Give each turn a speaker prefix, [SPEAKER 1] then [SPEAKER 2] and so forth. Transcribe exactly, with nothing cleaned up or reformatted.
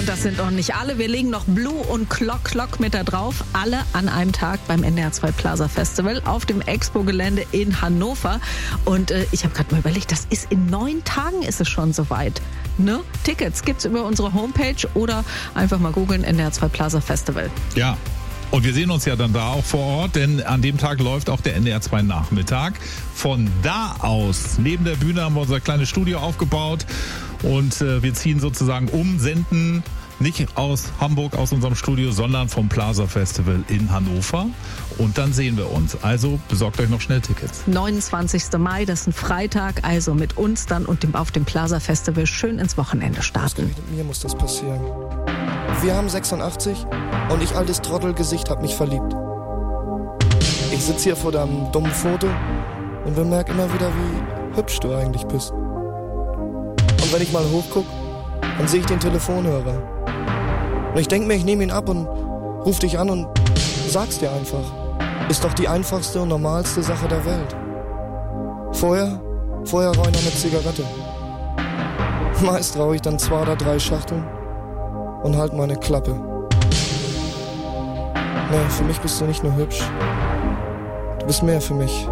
[SPEAKER 1] das sind noch nicht alle. Wir legen noch Blue und Clock Clock mit da drauf. Alle an einem Tag beim N D R zwei Plaza Festival auf dem Expo-Gelände in Hannover. Und äh, ich habe gerade mal überlegt, das ist in neun Tagen ist es schon soweit. Ne? Tickets gibt's über unsere Homepage oder einfach mal googeln N D R zwei Plaza Festival.
[SPEAKER 2] Ja. Und wir sehen uns ja dann da auch vor Ort, denn an dem Tag läuft auch der N D R zwei Nachmittag. Von da aus, neben der Bühne haben wir unser kleines Studio aufgebaut und äh, wir ziehen sozusagen um, senden nicht aus Hamburg, aus unserem Studio, sondern vom Plaza Festival in Hannover. Und dann sehen wir uns. Also besorgt euch noch schnell Tickets.
[SPEAKER 1] neunundzwanzigsten Mai, das ist ein Freitag, also mit uns dann und dem, auf dem Plaza Festival schön ins Wochenende starten.
[SPEAKER 3] Mir muss das passieren. Wir haben sechsundachtzig und ich, altes Trottelgesicht, hab mich verliebt. Ich sitz hier vor deinem dummen Foto und bemerk immer wieder, wie hübsch du eigentlich bist. Und wenn ich mal hochguck, dann sehe ich den Telefonhörer. Und ich denk mir, ich nehme ihn ab und ruf dich an und sag's dir einfach. Ist doch die einfachste und normalste Sache der Welt. Vorher, vorher rauch ich noch eine Zigarette. Meist rauch ich dann zwei oder drei Schachteln und halt meine Klappe. Nee, für mich bist du nicht nur hübsch. Du bist mehr für mich.